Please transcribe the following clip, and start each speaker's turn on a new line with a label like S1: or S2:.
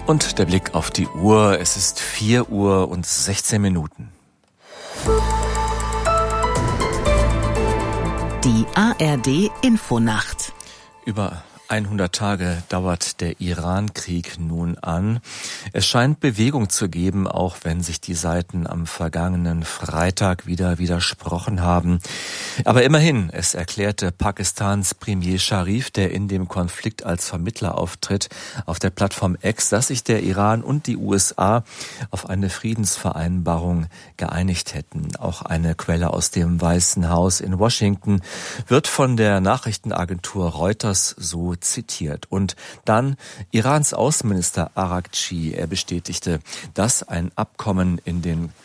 S1: Und der Blick auf die Uhr. Es ist 4:16.
S2: Die ARD-Infonacht.
S1: Über 100 Tage dauert der Iran-Krieg nun an. Es scheint Bewegung zu geben, auch wenn sich die Seiten am vergangenen Freitag wieder widersprochen haben. Aber immerhin, es erklärte Pakistans Premier Sharif, der in dem Konflikt als Vermittler auftritt, auf der Plattform X, dass sich der Iran und die USA auf eine Friedensvereinbarung geeinigt hätten. Auch eine Quelle aus dem Weißen Haus in Washington wird von der Nachrichtenagentur Reuters so zitiert. Und dann Irans Außenminister Araghchi, er bestätigte, dass ein Abkommen in den